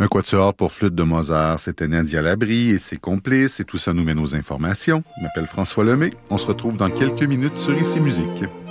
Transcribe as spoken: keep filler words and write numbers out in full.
Un quatuor pour flûte de Mozart, c'était Nadia Labrie et ses complices, et tout ça nous mène aux informations. Je m'appelle François Lemay. On se retrouve dans quelques minutes sur Ici Musique.